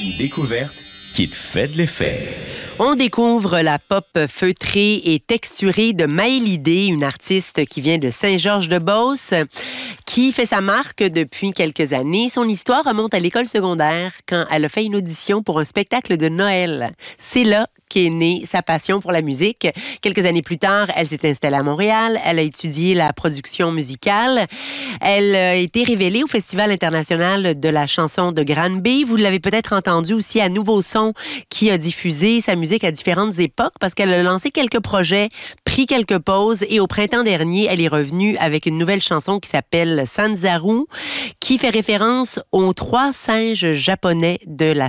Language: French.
Une découverte qui te fait de l'effet. On découvre la pop feutrée et texturée de Maëlydé, une artiste qui vient de Saint-Georges-de-Beauce, qui fait sa marque depuis quelques années. Son histoire remonte à l'école secondaire quand elle a fait une audition pour un spectacle de Noël. C'est là qu'est née sa passion pour la musique. Quelques années plus tard, elle s'est installée à Montréal. Elle a étudié la production musicale. Elle a été révélée au Festival international de la chanson de Granby. Vous l'avez peut-être entendu aussi à Nouveau Son, qui a diffusé sa musique à différentes époques parce qu'elle a lancé quelques projets, pris quelques pauses et au printemps dernier, elle est revenue avec une nouvelle chanson qui s'appelle Sanzaru, qui fait référence aux 3 singes japonais de la